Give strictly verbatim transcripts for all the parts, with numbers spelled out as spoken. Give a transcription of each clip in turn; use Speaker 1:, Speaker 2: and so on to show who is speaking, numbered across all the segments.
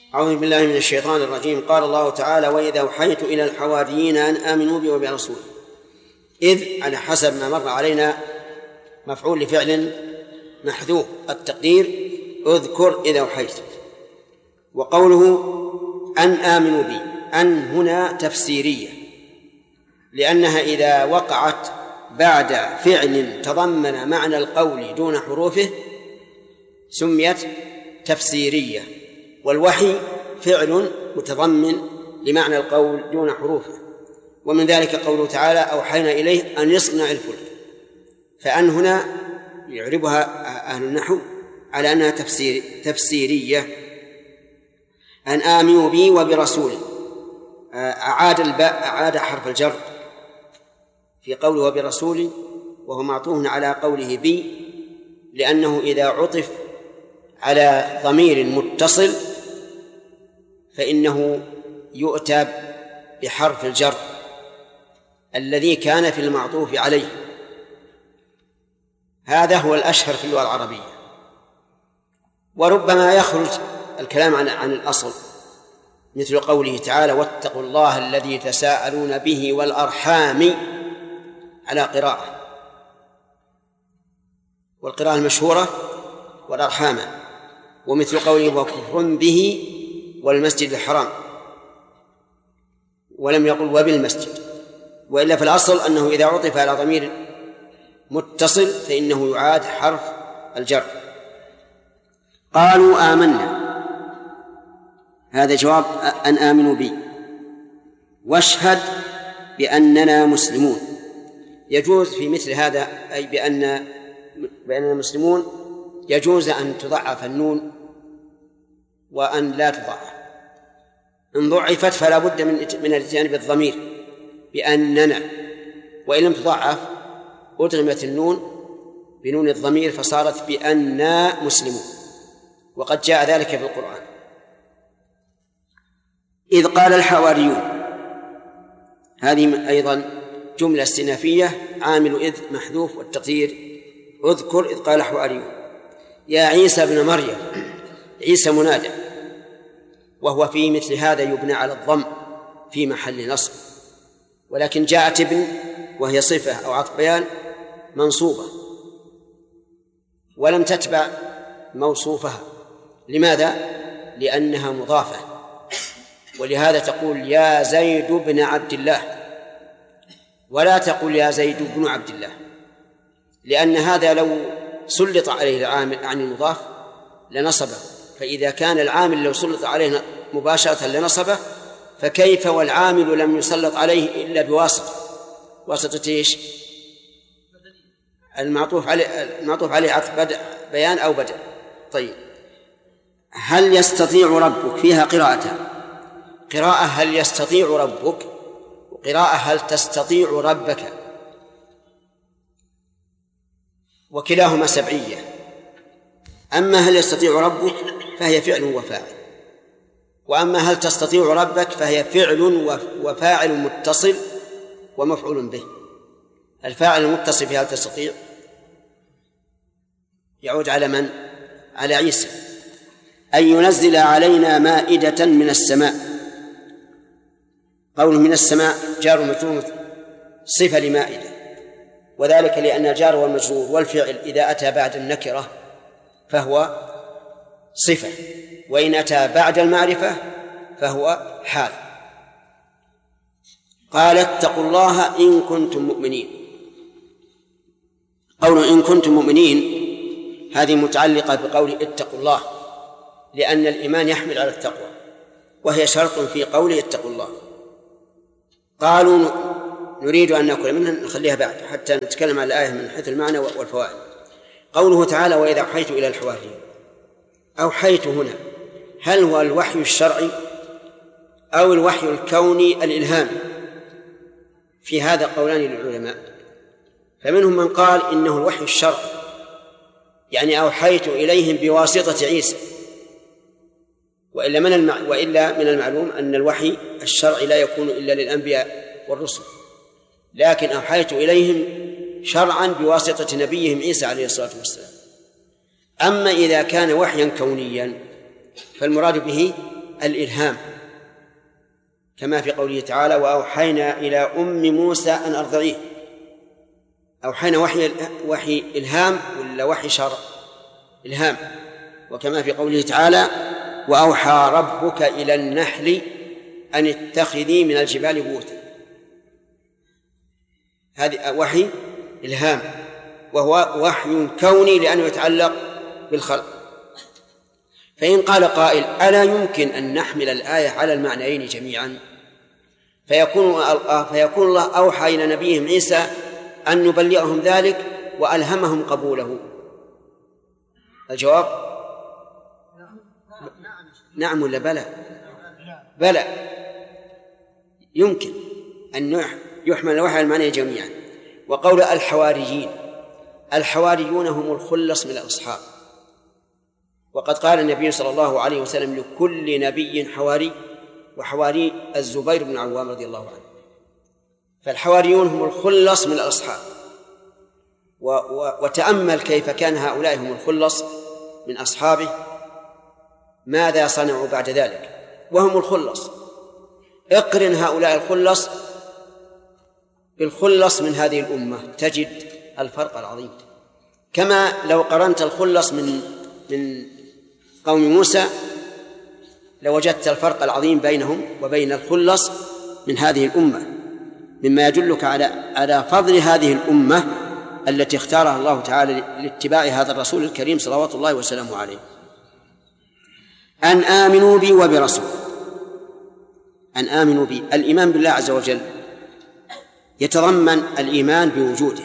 Speaker 1: أعوذ بالله من الشيطان الرجيم. قال الله تعالى: وإذا أوحيت إلى الحواريين أن آمنوا بي وبرسولي. إذ على حسب ما مر علينا مفعول لفعل محذوف، التقدير اذكر إذا أوحيت. وقوله أن آمنوا بي، أن هنا تفسيرية، لأنها إذا وقعت بعد فعل تضمن معنى القول دون حروفه سميت تفسيرية، والوحي فعل متضمن لمعنى القول دون حروفه. ومن ذلك قوله تعالى: أوحينا إليه أن يصنع الفلك. فأن هنا يعربها أهل النحو على أنها تفسير تفسيرية. أن آمنوا بي وبرسولي، أعاد الباء أعاد حرف الجر في قوله وبرسولي، وهو معطوف على قوله بي، لأنه إذا عطف على ضمير متصل فإنه يؤتى بحرف الجر الذي كان في المعطوف عليه. هذا هو الأشهر في اللغة العربية. وربما يخرج الكلام عن عن الأصل، مثل قوله تعالى: واتقوا الله الذي تساءلون به والأرحام، على قراءة، والقراءة المشهورة والأرحام. ومثل قوله: وكفر به والمسجد الحرام، ولم يقل وبالمسجد. وإلا في الأصل أنه إذا عطف على ضمير متصل فإنه يعاد حرف الجر. قالوا آمنا، هذا جواب أن آمنوا بي، واشهد بأننا مسلمون. يجوز في مثل هذا، أي بأن بأننا مسلمون، يجوز أن تضعف النون وأن لا تضعف. إن ضعفت فلا بد من من الاتيان بالضمير بأننا، وإن لم تضعف أدغمت النون بنون الضمير فصارت بأننا مسلمون، وقد جاء ذلك في القرآن. إذ قال الحواريون، هذه أيضا جملة استئنافية، عامل إذ محذوف، والتقدير اذكر إذ قال الحواريون يا عيسى ابن مريم. عيسى منادى، وهو في مثل هذا يبنى على الضم في محل نصب، ولكن جاءت ابن وهي صفة أو عطف بيان منصوبة ولم تتبع موصوفها. لماذا؟ لأنها مضافة، ولهذا تقول يا زيد بن عبد الله، ولا تقول يا زيد بن عبد الله، لأن هذا لو سلط عليه العامل عن المضاف لنصبه. فإذا كان العامل لو سلط عليه مباشرة لنصبه، فكيف والعامل لم يسلط عليه إلا بواسطة؟ واسطة إيش؟ المعطوف عليه المعطوف عليه عطف بدء بيان أو بدء. طيب، هل يستطيع ربك؟ فيها قراءتان، قراءة هل يستطيع ربك، وقراءة هل تستطيع ربك، وكلاهما سبعية. أما هل يستطيع ربك فهي فعل وفاعل، وأما هل تستطيع ربك فهي فعل وفاعل متصل ومفعول به. الفاعل المتصل في هل تستطيع يعود على من؟ على عيسى. أن ينزل علينا مائدة من السماء. قوله من السماء جار ومجرور صفة لمائدة، وذلك لأن الجار والمجرور والفعل إذا أتى بعد النكرة فهو صفة، وإن أتى بعد المعرفة فهو حال. قال اتقوا الله إن كنتم مؤمنين. قول إن كنتم مؤمنين هذه متعلقة بقول اتقوا الله، لأن الإيمان يحمل على التقوى، وهي شرط في قوله اتقوا الله. قالوا نريد أن نأكل منها، نخليها بعد حتى نتكلم عن الآية من حيث المعنى والفوائد. قوله تعالى وإذا أوحيت إلى الحواريين، أوحيت هنا هل هو الوحي الشرعي أو الوحي الكوني الإلهامي؟ في هذا قولان للعلماء، فمنهم من قال إنه الوحي الشرعي، يعني أوحيت إليهم بواسطة عيسى، وإلا من المع... وإلا من المعلوم أن الوحي الشرعي لا يكون إلا للأنبياء والرسل، لكن أوحيت إليهم شرعا بواسطة نبيهم عيسى عليه الصلاة والسلام. أما إذا كان وحيا كونيا فالمراد به الإلهام، كما في قوله تعالى: وأوحينا إلى أم موسى أن أرضعيه. أوحينا وحي, وحي إلهام ولا وحي شرع؟ إلهام. وكما في قوله تعالى: وأوحى ربك إلى النحل أن اتخذي من الجبال بيوتا. هذه وحي إلهام، وهو وحي كوني لأنه يتعلق بالخلق. فإن قال قائل: ألا يمكن أن نحمل الآية على المعنيين جميعا؟ فيكون فيكون الله أوحى إلى نبيهم عيسى أن يبلغهم ذلك وألهمهم قبوله. الجواب: نعم ولا بلى؟ بلى، يمكن أن يحمل الوحي على المعنيين جميعا. وقول الحواريين، الحواريون هم الخلص من الأصحاب، وقد قال النبي صلى الله عليه وسلم: لكل نبي حواري، وحواري الزبير بن العوام رضي الله عنه. فالحواريون هم الخلص من الأصحاب. و و وتأمل كيف كان هؤلاء هم الخلص من أصحابه، ماذا صنعوا بعد ذلك وهم الخلص. اقرن هؤلاء الخلص بالخلص من هذه الأمة تجد الفرق العظيم. كما لو قرنت الخلص من من قوم موسى لوجدت الفرق العظيم بينهم وبين الخلص من هذه الأمة، مما يدلك على على فضل هذه الأمة التي اختارها الله تعالى لاتباع هذا الرسول الكريم صلوات الله وسلامه عليه. أن آمنوا بي وبرسول، أن آمنوا بي، الإيمان بالله عز وجل يتضمن الإيمان بوجوده،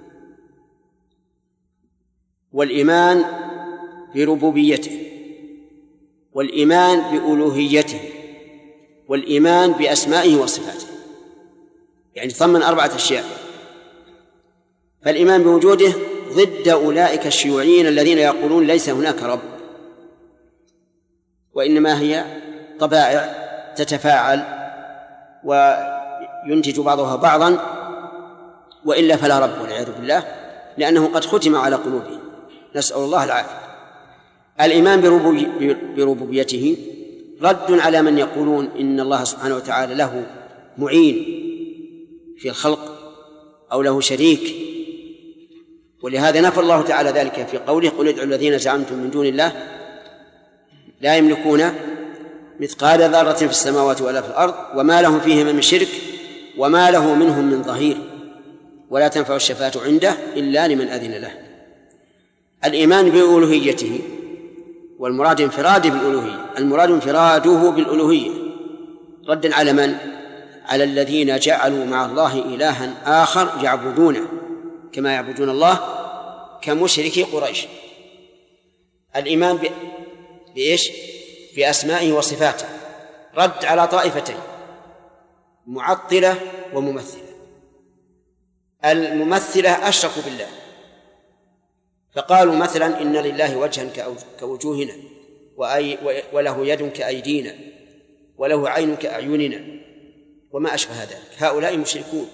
Speaker 1: والإيمان بربوبيته، والإيمان بألوهيته، والإيمان بأسمائه وصفاته، يعني تضمن أربعة أشياء. فالإيمان بوجوده ضد أولئك الشيوعيين الذين يقولون ليس هناك رب، وإنما هي طبائع تتفاعل وينتج بعضها بعضا، وإلا فلا رب والعياذ بالله، لأنه قد ختم على قلوبهم، نسأل الله العافية. الإيمان بربوبيته رد على من يقولون إن الله سبحانه وتعالى له معين في الخلق أو له شريك، ولهذا نفى الله تعالى ذلك في قوله: قل ادعوا الذين زعمتم من دون الله لا يملكون مثقال ذرة في السماوات ولا في الأرض وما لهم فيهما من شرك وما له منهم من ظهير ولا تنفع الشفاعة عنده إلا لمن أذن له. الإيمان بألوهيته، والمراد انفراده بالألوهية، المراد انفراده بالألوهية ردا على من؟ على الذين جعلوا مع الله إلها آخر يعبدونه كما يعبدون الله كمشركي قريش. الإيمان ب... بإيش؟ بأسمائه وصفاته رد على طائفتين: معطلة وممثلة. الممثلة أشركوا بالله، فقالوا مثلا إن لله وجها كوجوهنا وأي وله يد كأيدينا وله عين كأعيننا وما أشبه ذلك. هؤلاء مشركون،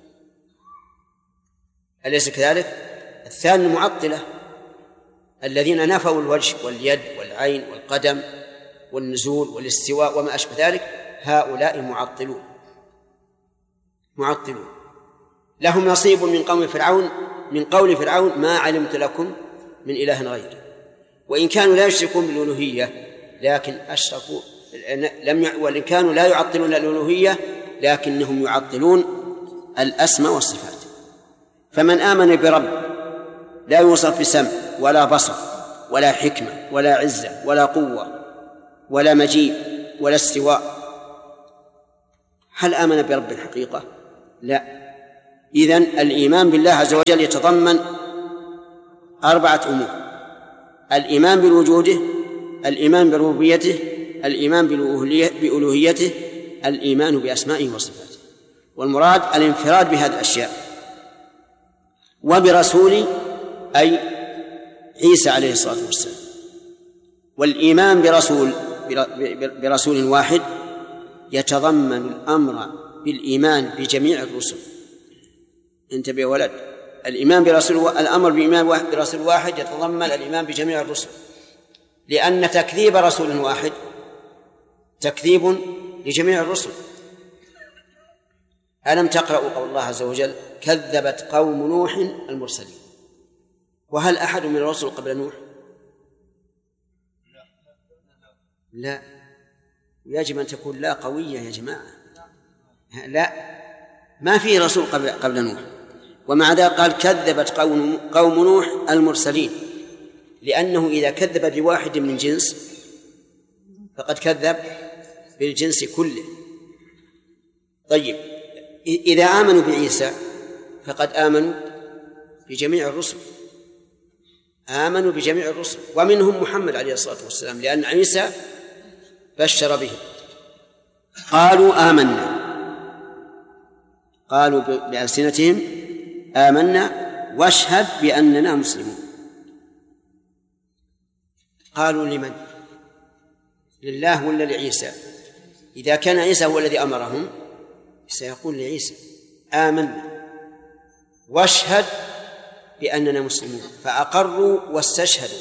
Speaker 1: أليس كذلك؟ الثاني المعطلة الذين نفوا الوجه واليد والعين والقدم والنزول والاستواء وما أشبه ذلك، هؤلاء معطلون معطلون لهم نصيب من قوم فرعون، من قول فرعون: ما علمت لكم من إله غيري. وإن كانوا لا يشركون بالألوهية لكن أشركوا لم ي... وإن كانوا لا يعطلون الألوهية لكنهم يعطلون الأسماء والصفات. فمن آمن برب لا يوصف بسمع ولا بصر ولا حكمة ولا عزة ولا قوة ولا مجيء ولا استواء، هل آمن برب الحقيقة؟ لا. إذن الإيمان بالله عز وجل يتضمن أربعة أمور: الإيمان بوجوده، الإيمان بربوبيته، الإيمان بألوهيته، الإيمان بأسمائه وصفاته. والمراد الانفراد بهذه الأشياء. وبرسول أي عيسى عليه الصلاة والسلام. والإيمان برسول برسول واحد يتضمن الأمر بالإيمان بجميع الرسل. انتبه يا ولد، الإيمان برسول الأمر بإيمان برسول واحد يتضمن الإيمان بجميع الرسل، لأن تكذيب رسول واحد تكذيب لجميع الرسل. ألم تقرأوا قول الله عز وجل كذبت قوم نوح المرسلين؟ وهل أحد من الرسل قبل نوح؟ لا. يجب أن تكون لا قوية يا جماعة. لا، ما في رسول قبل, قبل نوح. ومع ذلك قال كذبت قوم, قوم نوح المرسلين، لأنه إذا كذب بواحد من جنس فقد كذب بالجنس كله. طيب، إذا آمنوا بعيسى فقد آمنوا بجميع الرسل، آمنوا بجميع الرسل ومنهم محمد عليه الصلاة والسلام، لأن عيسى بشر به. قالوا آمنا، قالوا بألسنتهم آمنا واشهد بأننا مسلمون. قالوا لمن؟ لله ولا لعيسى؟ إذا كان عيسى هو الذي أمرهم سيقول لعيسى آمنا واشهد بأننا مسلمون، فأقروا واستشهدوا.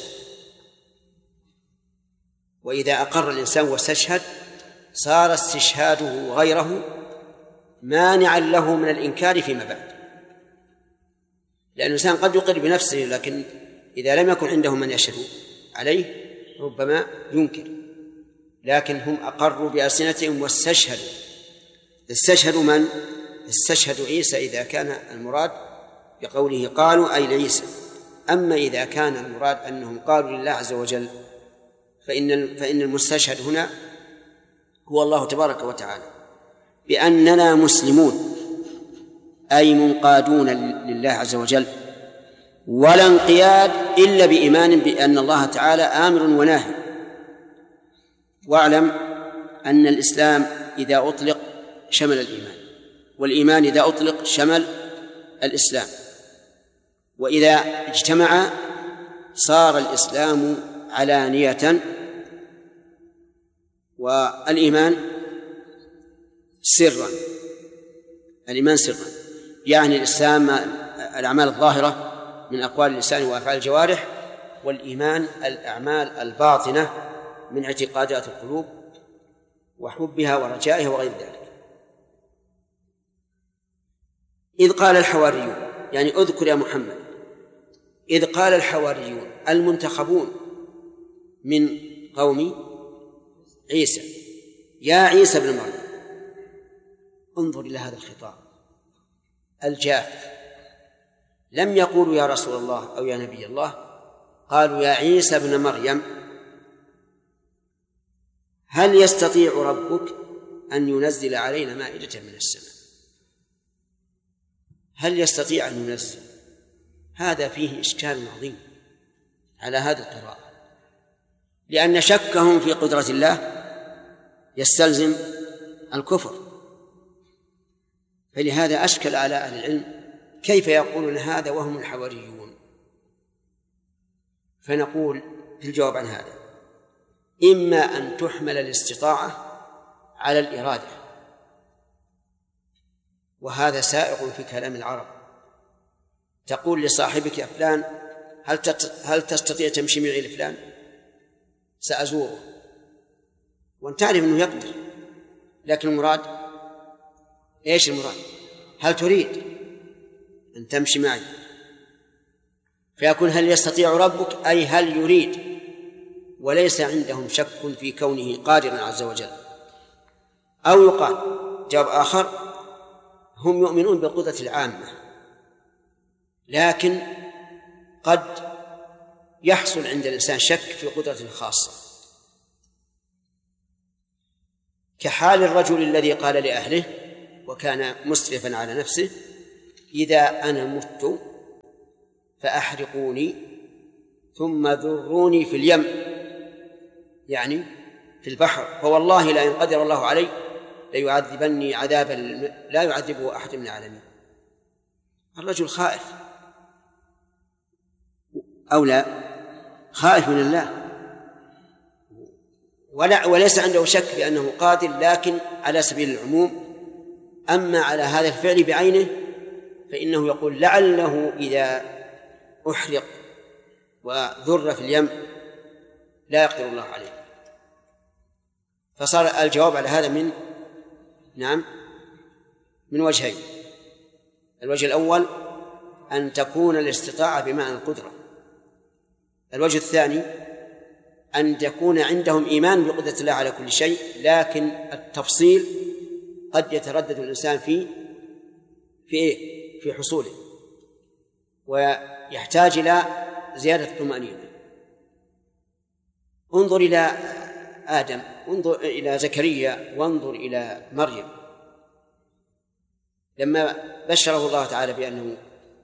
Speaker 1: وإذا أقر الإنسان واستشهد صار استشهاده غيره مانعا له من الإنكار فيما بعد، لأن الإنسان قد يقر بنفسه لكن إذا لم يكن عنده من يشهد عليه ربما ينكر. لكن هم أقروا بألسنتهم واستشهدوا. استشهدوا من؟ استشهدوا عيسى إذا كان المراد بقوله قالوا أي لعيسى. أما إذا كان المراد أنهم قالوا لله عز وجل فإن فإن المستشهد هنا هو الله تبارك وتعالى بأننا مسلمون، أي منقادون لله عز وجل، ولا انقياد إلا بإيمان بأن الله تعالى آمر وناهي. واعلم أن الإسلام إذا أطلق شمل الإيمان، والإيمان إذا أطلق شمل الإسلام، وإذا اجتمع صار الإسلام علانية والإيمان سرا. الإيمان سرا يعني الإسلام الأعمال الظاهرة من أقوال اللسان وأفعال الجوارح، والإيمان الأعمال الباطنة من اعتقادات القلوب وحبها ورجائها وغير ذلك. إذ قال الحواريون، يعني اذكر يا محمد، إذ قال الحواريون المنتخبون من قوم عيسى يا عيسى ابن مريم. انظر إلى هذا الخطاب الجاف، لم يقولوا يا رسول الله أو يا نبي الله، قالوا يا عيسى ابن مريم هل يستطيع ربك أن ينزل علينا مائدة من السماء؟ هل يستطيع أن ينزل؟ هذا فيه إشكال عظيم على هذه القراءة، لأن شكهم في قدرة الله يستلزم الكفر. فلهذا أشكل على أهل العلم كيف يقولون هذا وهم الحواريون. فنقول في الجواب عن هذا إما أن تحمل الاستطاعة على الإرادة، وهذا سائغ في كلام العرب. تقول لصاحبك يا فلان هل هل تستطيع تمشي معي لفلان؟ سأزوره، وأنت تعرف أنه يقدر، لكن المراد إيش المراد؟ هل تريد أن تمشي معي؟ فيكون هل يستطيع ربك أي هل يريد، وليس عندهم شك في كونه قادرا عز وجل. أو يقال جواب آخر هم يؤمنون بالقدرة العامة، لكن قد يحصل عند الإنسان شك في قدرة خاصة، كحال الرجل الذي قال لأهله وكان مسرفا على نفسه إذا أنا مت فأحرقوني ثم ذروني في اليم، يعني في البحر، فوالله لئن قدر الله علي ليعذبني عذابا لا يعذبه أحد من العالمين. الرجل خائف أو لا خائف من الله، ولا وليس عنده شك بأنه قادر، لكن على سبيل العموم. أما على هذا الفعل بعينه فإنه يقول لعله إذا أحرق وذر في اليم لا يقدر الله عليه. فصار الجواب على هذا من نعم من وجهين. الوجه الأول أن تكون الاستطاعة بمعنى القدرة. الوجه الثاني أن تكون عندهم إيمان بقدرة الله على كل شيء، لكن التفصيل قد يتردد الإنسان في في إيه؟ في حصوله، ويحتاج إلى زيادة الطمأنينة. انظر إلى آدم، انظر إلى زكريا، وانظر إلى مريم لما بشره الله تعالى بأنه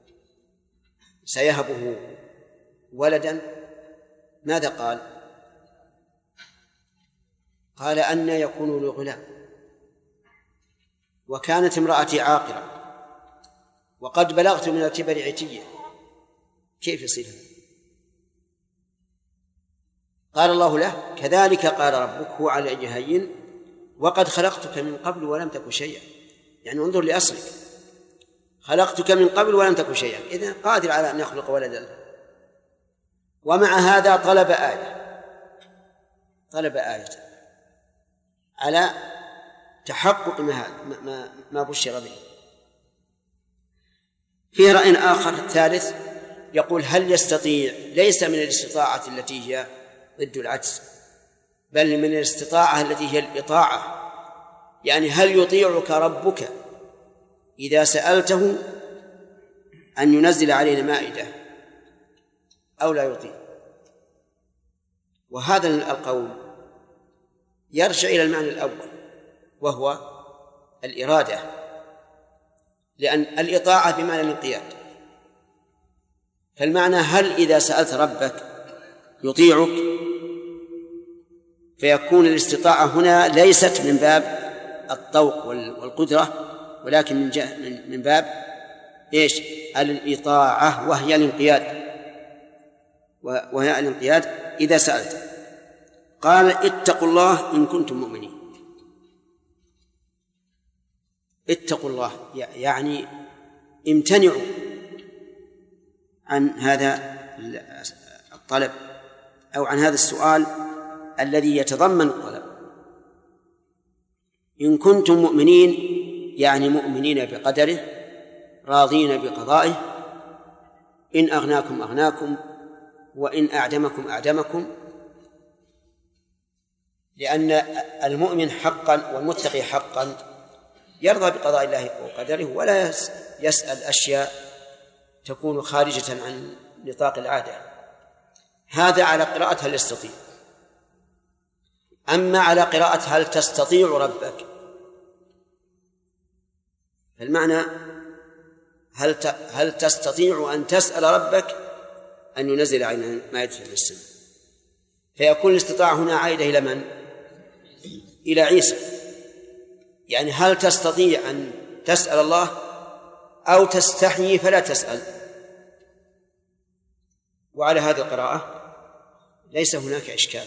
Speaker 1: سيهبه ولدا، ماذا قال؟ قال أن يكون له غلام وكانت امرأتي عاقرة وقد بلغت من الكبر عتيا، كيف يصير هذا؟ قال الله له: كذلك قال ربك هو على هين وقد خلقتك من قبل ولم تك شيئا. يعني انظر لأصلك، خلقتك من قبل ولم تك شيئا، إذن قادر على أن يخلق ولدا. ومع هذا طلب آية طلب آية على تحقق ما, ما, ما بشر به. في رأي آخر ثالث يقول: هل يستطيع؟ ليس من الاستطاعة التي هي ضد العجز، بل من الاستطاعة التي هي الإطاعة. يعني هل يطيعك ربك إذا سألته أن ينزل علينا مائدة أو لا يطيع؟ وهذا القول يرجع إلى المعنى الأول وهو الإرادة، لأن الإطاعة بمعنى الانقياد. فالمعنى هل إذا سألت ربك يطيعك، فيكون الاستطاعة هنا ليست من باب الطوق والقدرة، ولكن من, من باب إيش؟ الإطاعة، وهي الانقياد وهي الانقياد إذا سألت. قال: اتقوا الله إن كنتم مؤمنين. اتقوا الله يعني امتنعوا عن هذا الطلب أو عن هذا السؤال الذي يتضمن الطلب. إن كنتم مؤمنين يعني مؤمنين بقدره، راضين بقضائه. إن أغناكم أغناكم، وإن أعدمكم أعدمكم، لأن المؤمن حقا والمتقي حقا يرضى بقضاء الله وقدره، ولا يسأل أشياء تكون خارجة عن نطاق العادة. هذا على قراءة هل يستطيع. أما على قراءة هل تستطيع ربك، فالمعنى هل هل تستطيع أن تسأل ربك أن ينزل علينا مائدة من السماء. فيكون الاستطاعة هنا عائدة إلى من؟ إلى عيسى. يعني هل تستطيع أن تسأل الله أو تستحيي فلا تسأل؟ وعلى هذه القراءة ليس هناك إشكال،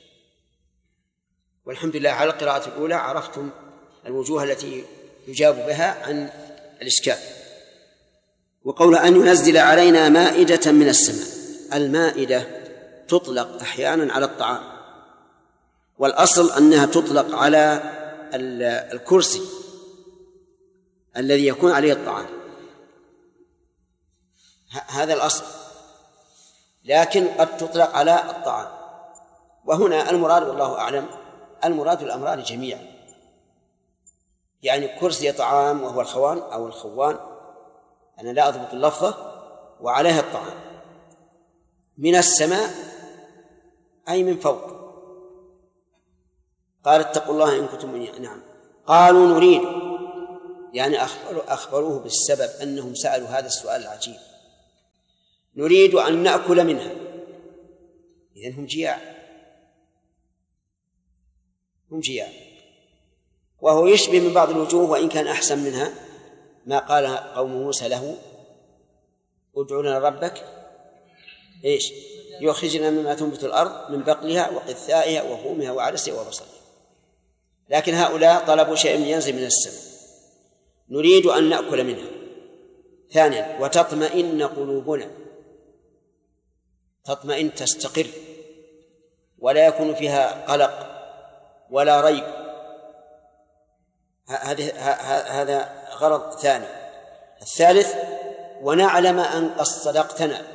Speaker 1: والحمد لله على القراءة الأولى عرفتم الوجوه التي يجاب بها عن الإشكال. وقول أن ينزل علينا مائدة من السماء، المائدة تطلق أحيانا على الطعام، والأصل أنها تطلق على الكرسي الذي يكون عليه الطعام، هذا الأصل، لكن قد تطلق على الطعام. وهنا المراد والله أعلم المراد الأمران جميعا، يعني كرسي طعام وهو الخوان أو الخوان، أنا لا أضبط اللفظة، وعليها الطعام من السماء أي من فوق. قال: اتقوا الله إن كنتم مؤمنين. نعم. قالوا نريد، يعني أخبروه بالسبب أنهم سألوا هذا السؤال العجيب، نريد أن نأكل منها. إذن هم جياع، هم جياع. وهو يشبه من بعض الوجوه، وإن كان أحسن منها ما قال قوم موسى له: ادع لنا ربك إيش يخرجنا مما تنبت الأرض من بقلها وقثائها وفومها وعدسها وبصلها. لكن هؤلاء طلبوا شيء ينزل من السماء، نريد أن نأكل منها. ثانيا: وتطمئن قلوبنا، تطمئن تستقر ولا يكون فيها قلق ولا ريب. هذا غرض ثاني. الثالث ونعلم أن قد صدقتنا.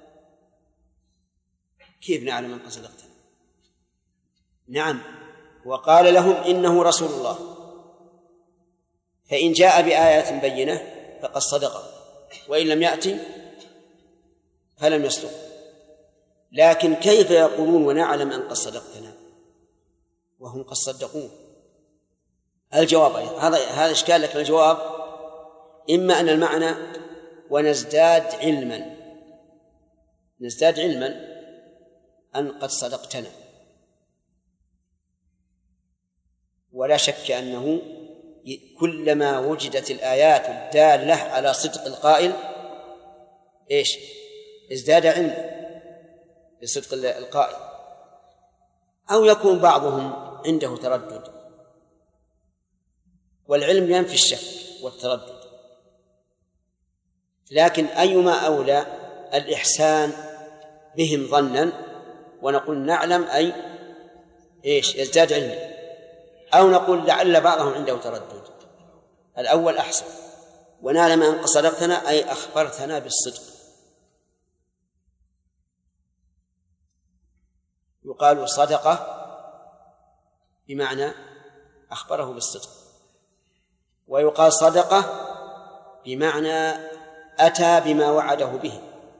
Speaker 1: كيف نعلم أن قد صدقتنا؟ نعم، وقال لهم إنه رسول الله، فإن جاء بآية بينة فقد صدق، وإن لم يأتي فلم يصدق. لكن كيف يقولون ونعلم أن قد صدقتنا وهم قد صدقوه؟ الجواب هذا هذا إشكال. لك الجواب إما أن المعنى ونزداد علما، نزداد علما أن قد صدقتنا، ولا شك أنه كلما وجدت الآيات الدالة على صدق القائل إيش ازداد علما بصدق القائل. أو يكون بعضهم عنده تردد، والعلم ينفي الشك والتردد، لكن أيما أولى الإحسان بهم ظنا ونقول نعلم أي إيش يزداد علما، أو نقول لعل بعضهم عنده تردد. الأول أحسن، ونعلم أن قد صدقتنا أي أخبرتنا بالصدق. يقال صدقة بمعنى أخبره بالصدق، ويقال صدقة بمعنى أتى بما وعده به،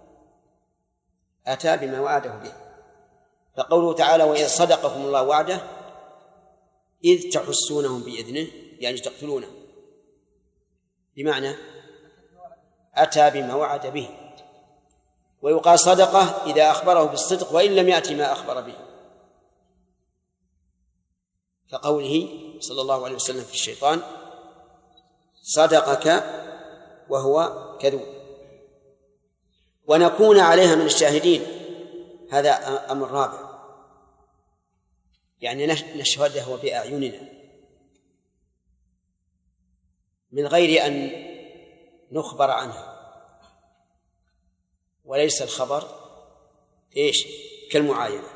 Speaker 1: أتى بما وعده به. فقوله تعالى وإذ صدقكم الله وعده إذ تحسونهم بإذنه، يعني تقتلونه، بمعنى أتى بما وعد به. ويقال صدقة إذا أخبره بالصدق وإن لم يأتي ما أخبر به، كقوله صلى الله عليه وسلم في الشيطان صدقك وهو كذوب. ونكون عليها من الشاهدين، هذا أمر رابع، يعني نشهده بأعيننا من غير أن نخبر عنها، وليس الخبر إيش كالمعاينة.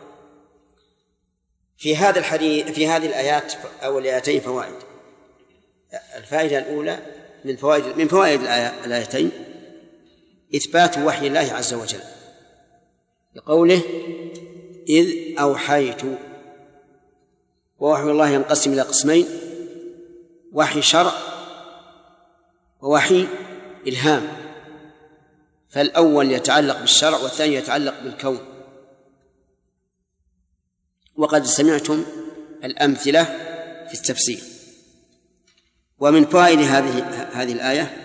Speaker 1: في هذا الحديث في هذه الآيات أو الآيتين فوائد. الفائدة الأولى من فوائد من فوائد الآيتين إثبات وحي الله عز وجل بقوله إذ أوحيت. ووحي الله ينقسم إلى قسمين: وحي شرع ووحي إلهام. فالأول يتعلق بالشرع والثاني يتعلق بالكون. وقد سمعتم الأمثلة في التفسير. ومن فوائد هذه هذه الآية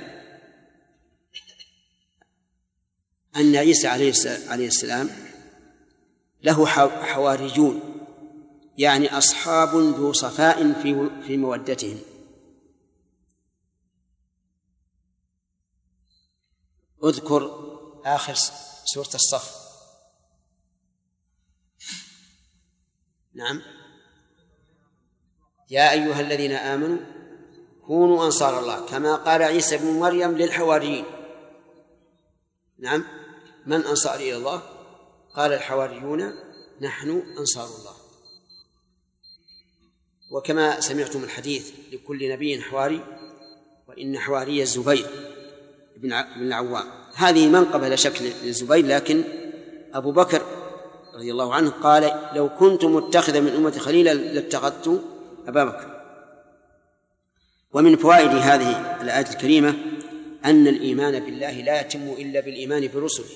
Speaker 1: أن عيسى عليه السلام له حواريون، يعني أصحاب ذو صفاء في في مودتهم. اذكر آخر سورة الصف. نعم: يا أيها الذين آمنوا كونوا أنصار الله كما قال عيسى بن مريم للحواريين. نعم: من أنصار إلى الله؟ قال الحواريون نحن أنصار الله. وكما سمعتم الحديث لكل نبي حواري، وإن حواري الزبير بن العوام. هذه منقبة لا شك للزبير، لكن أبو بكر رضي الله عنه قال لو كنت متخذا من أمتي خليلا لاتخذت أبا بكر. ومن فوائد هذه الآية الكريمة أن الإيمان بالله لا يتم إلا بالإيمان برسله،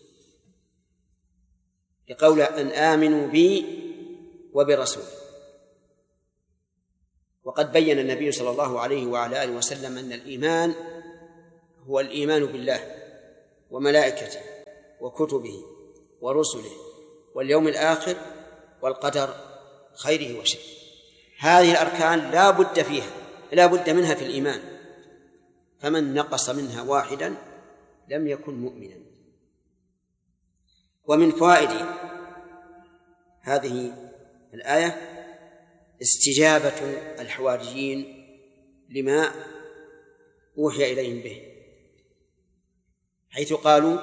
Speaker 1: لقول أن آمنوا بي وبرسول. وقد بين النبي صلى الله عليه وعلى آله وسلم أن الإيمان هو الإيمان بالله وملائكته وكتبه ورسله واليوم الآخر والقدر خيره وشره. هذه الأركان لا بد فيها لا بد منها في الإيمان، فمن نقص منها واحدا لم يكن مؤمنا. ومن فوائد هذه الآية استجابة الحواريين لما أوحي إليهم به، حيث قالوا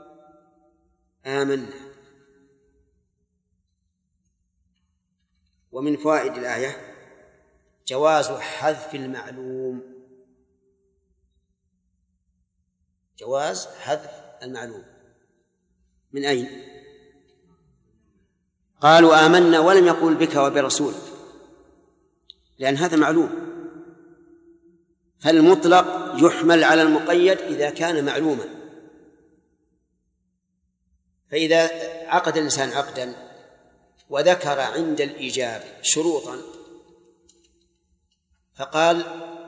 Speaker 1: آمنا. ومن فوائد الآية جواز حذف المعلوم، جواز حذف المعلوم. من أين؟ قالوا آمنا ولم يقول بك وبرسولك، لأن هذا معلوم، فالمطلق يحمل على المقيد إذا كان معلوما. فإذا عقد الإنسان عقدا وذكر عند الإيجاب شروطا، فقال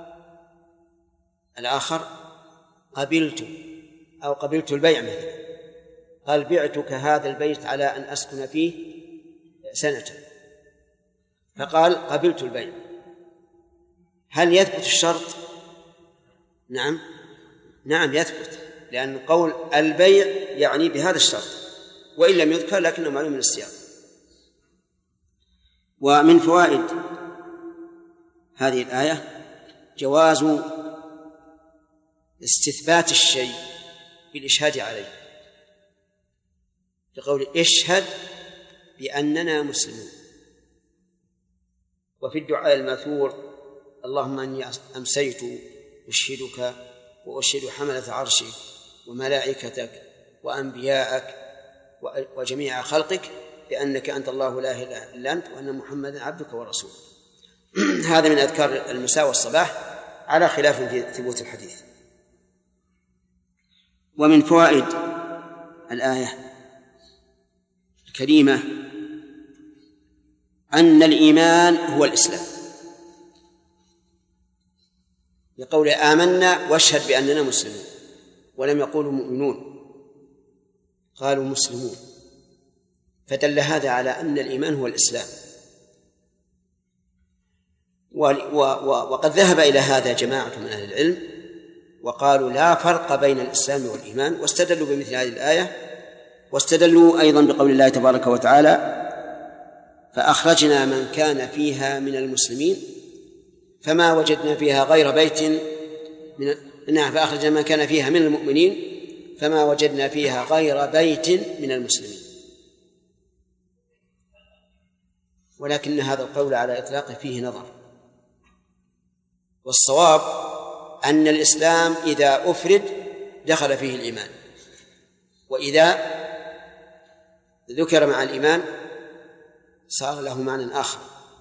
Speaker 1: الآخر قبلت أو قبلت البيع مثلا، قال بعتك هذا البيت على أن أسكن فيه سنة، فقال قبلت البيع، هل يثبت الشرط؟ نعم نعم يثبت، لأن قول البيع يعني بهذا الشرط، وإن لم يذكر لكنه معلوم من السياق. ومن فوائد هذه الآية جواز استثبات الشيء بالإشهاد عليه، بقول اشهد بأننا مسلمون. وفي الدعاء الماثور اللهم أني أمسيت أشهدك وأشهد حملة عرشك وملائكتك وأنبياءك وجميع خلقك بأنك أنت الله لا إله إلا أنت وأن محمدا عبدك ورسولك. هذا من أذكار المساء والصباح على خلاف في ثبوت الحديث. ومن فوائد الآية الكريمة أن الإيمان هو الإسلام، بقول آمنا واشهد بأننا مسلمون، ولم يقولوا مؤمنون، قالوا مسلمون، فدل هذا على أن الإيمان هو الإسلام. وقد ذهب إلى هذا جماعة من أهل العلم وقالوا لا فرق بين الإسلام والإيمان، واستدلوا بمثل هذه الآية، واستدلوا أيضا بقول الله تبارك وتعالى فأخرجنا من كان فيها من المسلمين فما وجدنا فيها غير بيت من نعم فأخرجنا من كان فيها من المؤمنين فما وجدنا فيها غير بيت من المسلمين. ولكن هذا القول على إطلاقه فيه نظر، والصواب أن الإسلام إذا أفرد دخل فيه الإيمان، وإذا ذكر مع الإيمان صار له معنى آخر.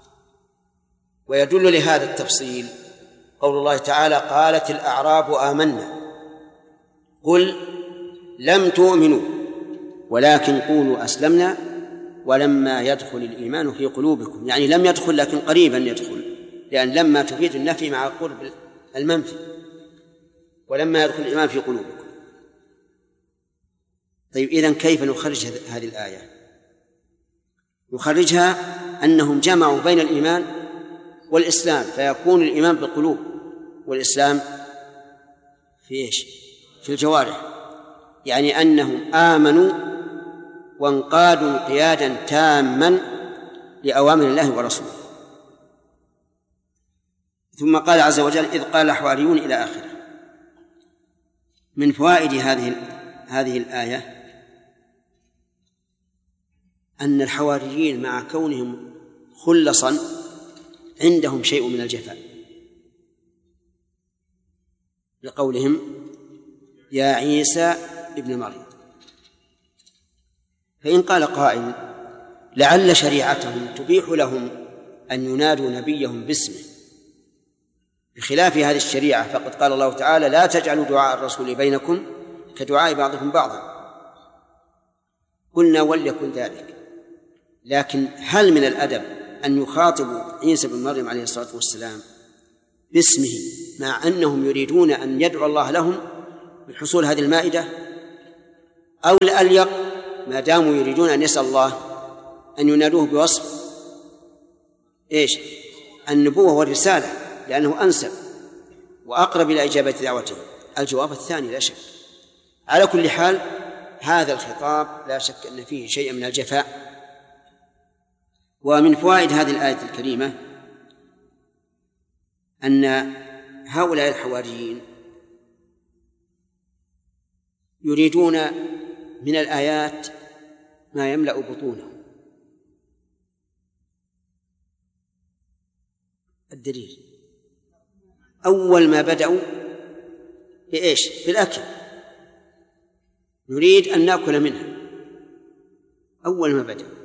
Speaker 1: ويدل لهذا التفصيل قول الله تعالى قالت الأعراب آمنا قل لم تؤمنوا ولكن قولوا أسلمنا ولما يدخل الإيمان في قلوبكم، يعني لم يدخل لكن قريبا يدخل، لأن لما تفيد النفي مع قرب المنفي، ولما يدخل الإيمان في قلوبكم. طيب إذن كيف نخرج هذه الآية؟ نخرجها أنهم جمعوا بين الإيمان والإسلام، فيكون الإيمان بالقلوب والإسلام في إيش؟ في الجوارح، يعني أنهم آمنوا وانقادوا انقيادا تاما لأوامر الله ورسوله. ثم قال عز وجل إذ قال الحواريون إلى آخره. من فوائد هذه هذه الآية أن الحواريين مع كونهم خلصا عندهم شيء من الجفاء، لقولهم يا عيسى ابن مريم. فإن قال قائل لعل شريعتهم تبيح لهم أن ينادوا نبيهم باسمه بخلاف هذه الشريعة، فقد قال الله تعالى لا تجعلوا دعاء الرسول بينكم كدعاء بعضكم بعضا. قلنا وليكن ذلك، لكن هل من الأدب أن يخاطبوا عيسى بن مريم عليه الصلاة والسلام باسمه مع أنهم يريدون أن يدعو الله لهم بحصول هذه المائدة؟ أو الأليق ما داموا يريدون أن يسأل الله أن ينادوه بوصف إيش؟ النبوة والرسالة، لأنه أنسب وأقرب إلى إجابة دعوته. الجواب الثاني لا شك. على كل حال هذا الخطاب لا شك أن فيه شيء من الجفاء. ومن فوائد هذه الآية الكريمة أن هؤلاء الحواريين يريدون من الآيات ما يملأ بطونهم، الدليل؟ أول ما بدأوا بإيش؟ بالأكل، نريد أن نأكل منها أول ما بدأوا.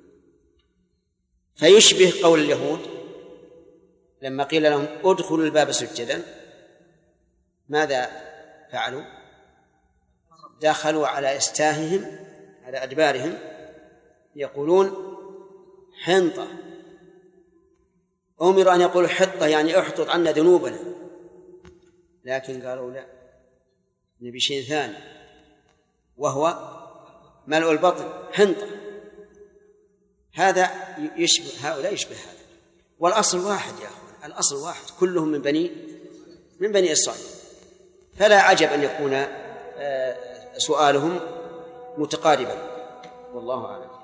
Speaker 1: فيشبه قول اليهود لما قيل لهم ادخلوا الباب سجدا، ماذا فعلوا؟ دخلوا على استاههم على أدبارهم يقولون حنطة. أمروا أن يقولوا حطة يعني احطط عنا ذنوبنا، لكن قالوا لا، نبي شيء ثاني وهو ملء البطن حنطة. هذا يشبه هؤلاء يشبه هذا، والأصل واحد يا أخوان، الأصل واحد، كلهم من بني من بني إسرائيل، فلا عجب أن يكون سؤالهم متقاربا، والله أعلم.